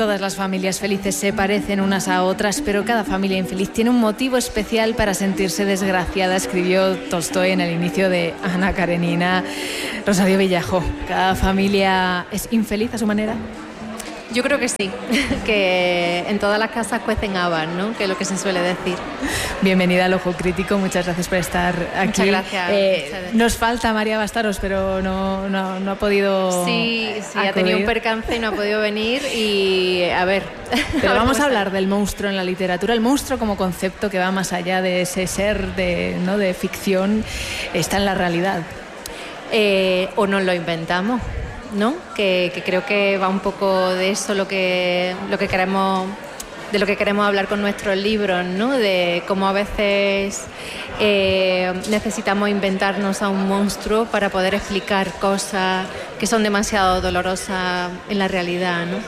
todas las familias felices se parecen unas a otras, pero cada familia infeliz tiene un motivo especial para sentirse desgraciada, escribió Tolstói en el inicio de Ana Karenina. Rosario Villajo, ¿cada familia es infeliz a su manera? Yo creo que sí, que en todas las casas cuecen habas, ¿no? Que es lo que se suele decir. Bienvenida al Ojo Crítico, muchas gracias por estar aquí. Muchas gracias. Nos falta María Bastaros, pero no ha podido. Sí, acudir. Ha tenido un percance y no ha podido venir y a ver. Pero vamos a hablar del monstruo en la literatura, el monstruo como concepto que va más allá de ese ser de ficción, está en la realidad. O nos lo inventamos, ¿no? Que creo que va un poco de eso lo que queremos, de lo que queremos hablar con nuestros libros, ¿no? De cómo a veces necesitamos inventarnos a un monstruo para poder explicar cosas que son demasiado dolorosas en la realidad, ¿no?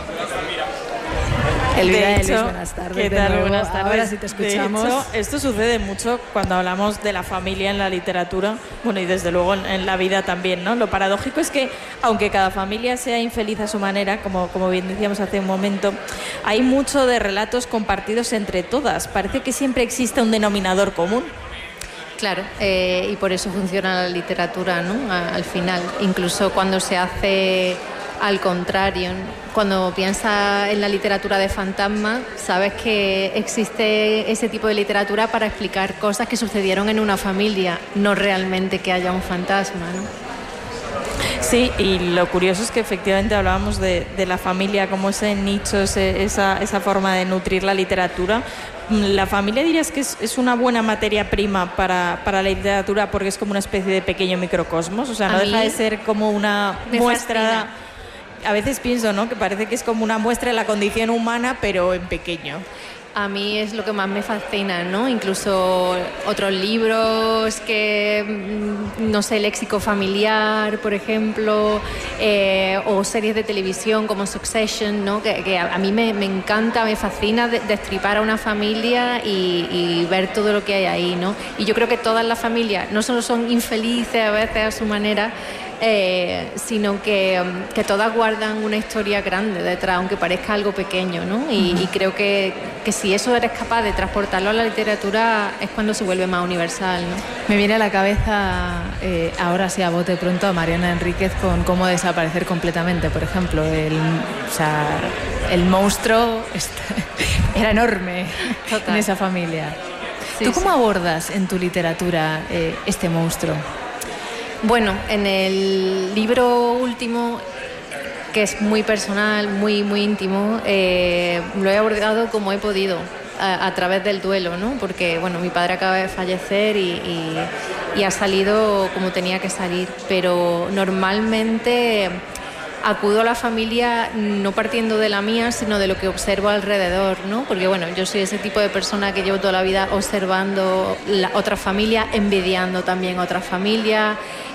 Elvira Ellis, buenas tardes. ¿Qué tal? Buenas tardes. Ahora sí te escuchamos. De hecho, esto sucede mucho cuando hablamos de la familia en la literatura, bueno, y desde luego en la vida también, ¿no? Lo paradójico es que, aunque cada familia sea infeliz a su manera, como bien decíamos hace un momento, hay mucho de relatos compartidos entre todas. Parece que siempre existe un denominador común. Claro, y por eso funciona la literatura, ¿no? Al final, incluso cuando se hace al contrario, cuando piensas en la literatura de fantasmas, sabes que existe ese tipo de literatura para explicar cosas que sucedieron en una familia, no realmente que haya un fantasma, ¿no? Sí, y lo curioso es que efectivamente hablábamos de la familia como ese nicho, esa forma de nutrir la literatura. ¿La familia dirías que es una buena materia prima para la literatura porque es como una especie de pequeño microcosmos? O sea, no deja de ser como una muestra... Fascina. A veces pienso, ¿no?, que parece que es como una muestra de la condición humana, pero en pequeño. A mí es lo que más me fascina, ¿no? Incluso otros libros que, no sé, léxico familiar, por ejemplo, o series de televisión como Succession, ¿no? Que a mí me encanta, me fascina destripar a una familia y ver todo lo que hay ahí, ¿no? Y yo creo que todas las familias no solo son infelices a veces a su manera, sino que todas guardan una historia grande detrás, aunque parezca algo pequeño, ¿no? Y creo que si eso eres capaz de transportarlo a la literatura es cuando se vuelve más universal, ¿no? Me viene a la cabeza, ahora sí a bote pronto, a Mariana Enríquez con Cómo desaparecer completamente, por ejemplo. El monstruo era enorme. Total. En esa familia. Sí, ¿tú cómo abordas en tu literatura este monstruo? Bueno, en el libro último, que es muy personal, muy, muy íntimo, lo he abordado como he podido, a través del duelo, ¿no? Porque, bueno, mi padre acaba de fallecer y ha salido como tenía que salir, pero normalmente acudo a la familia no partiendo de la mía, sino de lo que observo alrededor, ¿no? Porque, bueno, yo soy ese tipo de persona que llevo toda la vida observando otras familias, envidiando también otras familias,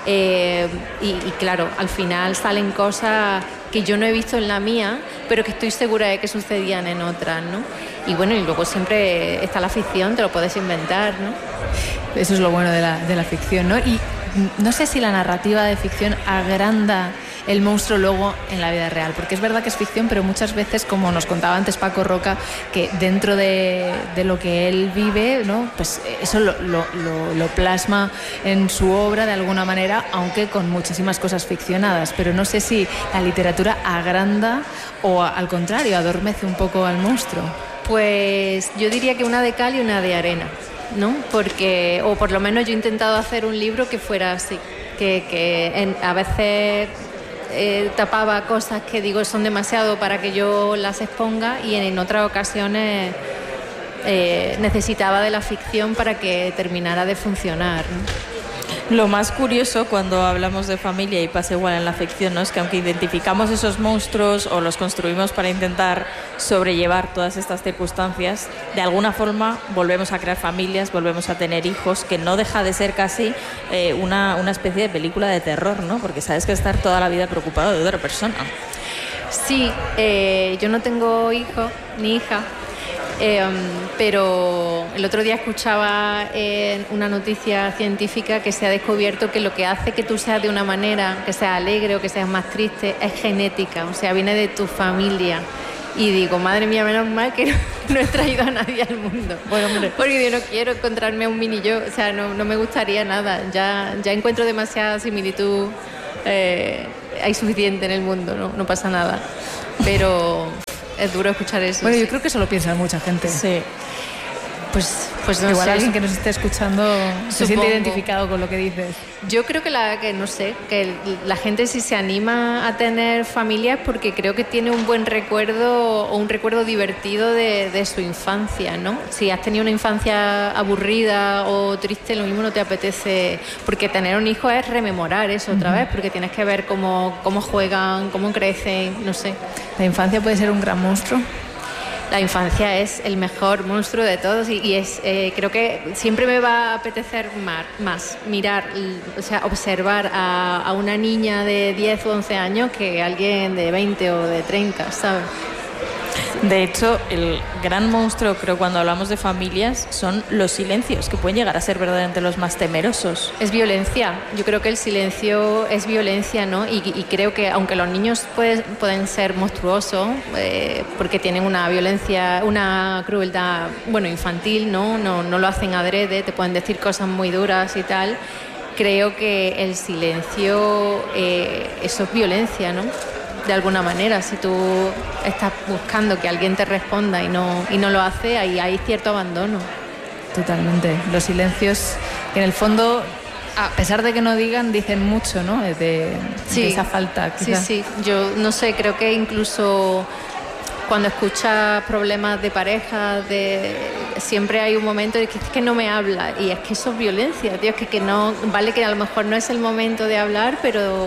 y claro, al final salen cosas que yo no he visto en la mía, pero que estoy segura de que sucedían en otras, ¿no? Y bueno, y luego siempre está la ficción, te lo puedes inventar, ¿no? Eso es lo bueno de la ficción, ¿no? Y no sé si la narrativa de ficción agranda el monstruo luego en la vida real, porque es verdad que es ficción, pero muchas veces, como nos contaba antes Paco Roca, que dentro de lo que él vive, ¿no?, pues eso lo plasma en su obra de alguna manera, aunque con muchísimas cosas ficcionadas. Pero no sé si la literatura agranda o al contrario adormece un poco al monstruo. Pues yo diría que una de cal y una de arena, ¿no? Porque, o por lo menos yo he intentado hacer un libro que fuera así, que a veces tapaba cosas que digo son demasiado para que yo las exponga, y en otras ocasiones necesitaba de la ficción para que terminara de funcionar, ¿no? Lo más curioso cuando hablamos de familia, y pasa igual en la ficción, ¿no?, es que aunque identificamos esos monstruos o los construimos para intentar sobrellevar todas estas circunstancias, de alguna forma volvemos a crear familias, volvemos a tener hijos, que no deja de ser casi una especie de película de terror, ¿no? Porque sabes que estar toda la vida preocupado de otra persona. Sí, yo no tengo hijo ni hija. Pero el otro día escuchaba una noticia científica que se ha descubierto que lo que hace que tú seas de una manera, que seas alegre o que seas más triste, es genética, o sea, viene de tu familia. Y digo, madre mía, menos mal que no he traído a nadie al mundo. Bueno, hombre. Porque yo no quiero encontrarme a un mini yo, o sea, no me gustaría nada. Ya encuentro demasiada similitud, hay suficiente en el mundo, no pasa nada. Pero es duro escuchar eso. Bueno, yo creo que eso lo piensa mucha gente. Sí. Pues no igual sé. alguien que nos esté escuchando se siente Supongo. identificado con lo que dices. Yo creo que la gente si se anima a tener familias porque creo que tiene un buen recuerdo o un recuerdo divertido de su infancia, ¿no? Si has tenido una infancia aburrida o triste, lo mismo no te apetece, porque tener un hijo es rememorar eso otra vez, porque tienes que ver cómo juegan, cómo crecen, no sé. ¿La infancia puede ser un gran monstruo? La infancia es el mejor monstruo de todos y es, creo que siempre me va a apetecer más mirar, o sea, observar a una niña de 10 o 11 años que alguien de 20 o de 30, ¿sabes? De hecho, el gran monstruo, creo, cuando hablamos de familias, son los silencios, que pueden llegar a ser verdaderamente los más temerosos. Es violencia. Yo creo que el silencio es violencia, ¿no? Y creo que aunque los niños pueden ser monstruosos, porque tienen una violencia, una crueldad, bueno, infantil, ¿no? No lo hacen adrede, te pueden decir cosas muy duras y tal. Creo que el silencio, eso es violencia, ¿no? De alguna manera, si tú estás buscando que alguien te responda y no lo hace, ahí hay cierto abandono. Totalmente. Los silencios que en el fondo, a pesar de que no digan, dicen mucho, ¿no? De esa falta, quizá. Sí. Yo no sé, creo que incluso cuando escuchas problemas de pareja, siempre hay un momento de que es que no me habla, y es que eso es violencia, tío, es que no, vale que a lo mejor no es el momento de hablar, pero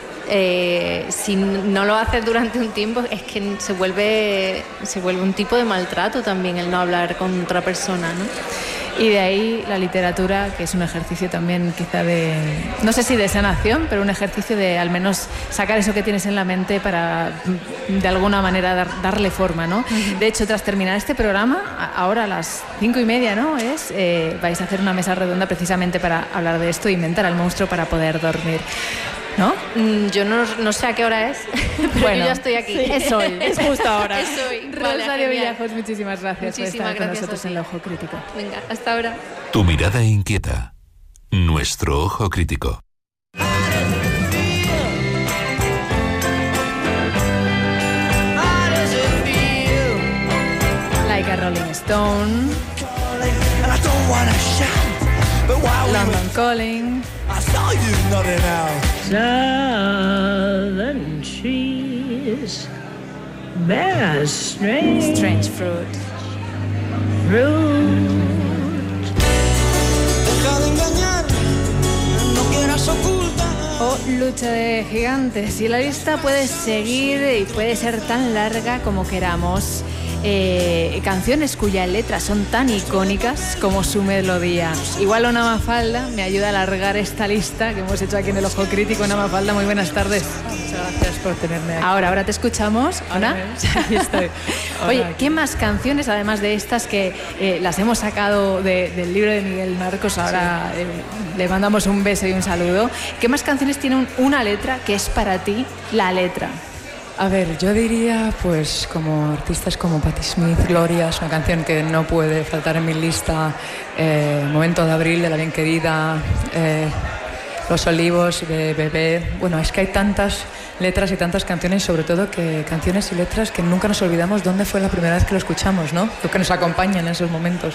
si no lo haces durante un tiempo, es que se vuelve un tipo de maltrato también el no hablar con otra persona, ¿no? Y de ahí la literatura, que es un ejercicio también quizá de, no sé si de sanación, pero un ejercicio de al menos sacar eso que tienes en la mente para de alguna manera darle forma, ¿no? Uh-huh. De hecho, tras terminar este programa, ahora a las 5:30, ¿no? Vais a hacer una mesa redonda precisamente para hablar de esto e inventar al monstruo para poder dormir, ¿no? Yo no sé a qué hora es, pero bueno, yo ya estoy aquí. Sí. Es hoy, es justo ahora. Es hoy. Rosario Villajos, muchísimas gracias por estar con gracias nosotros en el Ojo Crítico. Venga, hasta ahora. Tu mirada inquieta. Nuestro Ojo Crítico. Like a Rolling Stone. London Calling. Southern trees bear Strange Fruit. O Lucha de Gigantes. Y la lista puede seguir y puede ser tan larga como queramos. Canciones cuyas letras son tan icónicas como su melodía. Igual Ona Mafalda me ayuda a alargar esta lista que hemos hecho aquí en el Ojo Crítico. Ona Mafalda, muy buenas tardes. Muchas gracias por tenerme aquí. Ahora te escuchamos, Ona. Aquí estoy. Oye, ¿qué más canciones, además de estas que las hemos sacado del libro de Miguel Marcos? Ahora le mandamos un beso y un saludo. ¿Qué más canciones tienen una letra que es para ti la letra? A ver, yo diría, pues, como artistas como Patti Smith, Gloria, es una canción que no puede faltar en mi lista. Momento de abril, de La Bien Querida, Los Olivos, de Bebé. Bueno, es que hay tantas letras y tantas canciones, sobre todo que canciones y letras que nunca nos olvidamos dónde fue la primera vez que lo escuchamos, ¿no? Lo que nos acompaña en esos momentos.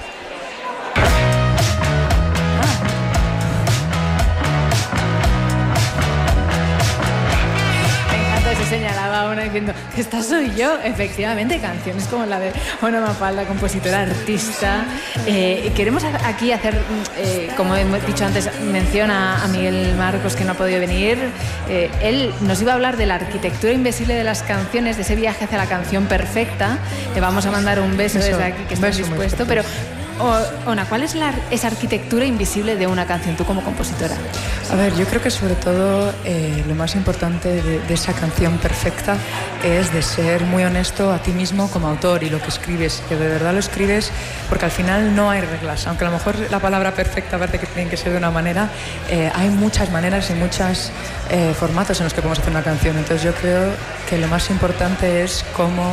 Señalaba una diciendo que esta soy yo. Efectivamente, canciones como la de Ona Mafalda, compositora, artista. Queremos aquí hacer, como hemos dicho antes, mención a Miguel Marcos, que no ha podido venir. Él nos iba a hablar de la arquitectura invisible de las canciones, de ese viaje hacia la canción perfecta. Le vamos a mandar un beso desde aquí, que está dispuesto, pero Ona, ¿cuál es esa arquitectura invisible de una canción, tú como compositora? A ver, yo creo que sobre todo lo más importante de esa canción perfecta es de ser muy honesto a ti mismo como autor y lo que escribes, que de verdad lo escribes, porque al final no hay reglas, aunque a lo mejor la palabra perfecta parece que tiene que ser de una manera, hay muchas maneras y muchos formatos en los que podemos hacer una canción. Entonces yo creo que lo más importante es cómo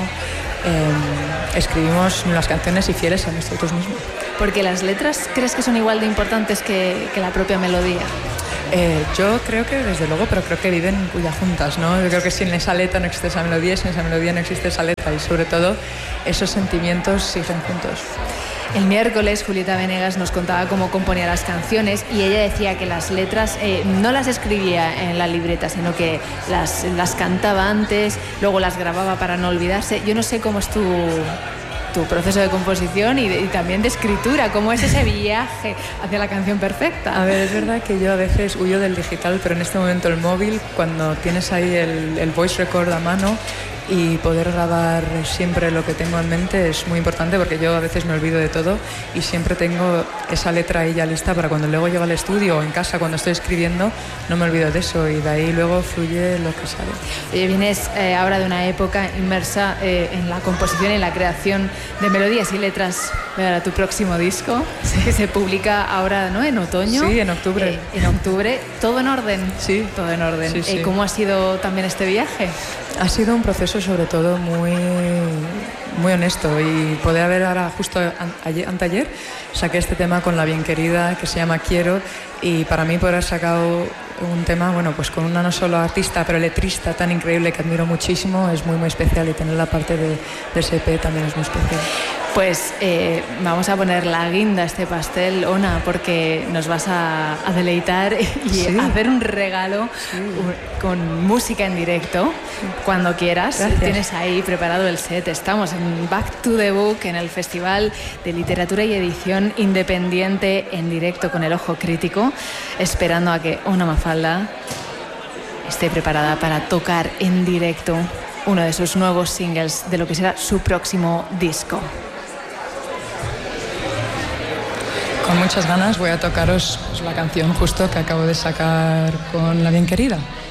escribimos las canciones y fieles a nosotros mismos. Porque las letras, ¿crees que son igual de importantes que la propia melodía? Yo creo que desde luego, pero creo que viven juntas, ¿no? Yo creo que sin esa letra no existe esa melodía, sin esa melodía no existe esa letra, y sobre todo esos sentimientos siguen juntos. El miércoles Julieta Venegas nos contaba cómo componía las canciones y ella decía que las letras no las escribía en la libreta, sino que las cantaba antes, luego las grababa para no olvidarse. Yo no sé cómo es tu proceso de composición y también de escritura, cómo es ese viaje hacia la canción perfecta. A ver, es verdad que yo a veces huyo del digital, pero en este momento el móvil, cuando tienes ahí el voice record a mano y poder grabar siempre lo que tengo en mente es muy importante, porque yo a veces me olvido de todo y siempre tengo esa letra ahí ya lista para cuando luego llego al estudio o en casa cuando estoy escribiendo, no me olvido de eso y de ahí luego fluye lo que sale. Oye, vienes ahora de una época inmersa en la composición y en la creación de melodías y letras para tu próximo disco, que se publica ahora, ¿no?, en otoño. Sí, en octubre. En octubre. ¿Todo en orden? Sí. Todo en orden. Sí, sí. ¿Cómo ha sido también este viaje? Ha sido un proceso sobre todo muy honesto, y poder haber ahora, justo anteayer, saqué este tema con La Bien Querida que se llama Quiero, y para mí poder haber sacado un tema, bueno, pues con una no solo artista, pero letrista tan increíble que admiro muchísimo, es muy especial, y tener la parte de ese EP también es muy especial. Pues vamos a poner la guinda a este pastel, Ona, porque nos vas a deleitar y hacer un regalo con música en directo, cuando quieras. Gracias. Tienes ahí preparado el set. Estamos en Back to the Book, en el Festival de Literatura y Edición Independiente en directo con el ojo crítico, esperando a que Ona Mafalda esté preparada para tocar en directo uno de sus nuevos singles de lo que será su próximo disco. Con muchas ganas voy a tocaros la canción justo que acabo de sacar con La Bien Querida.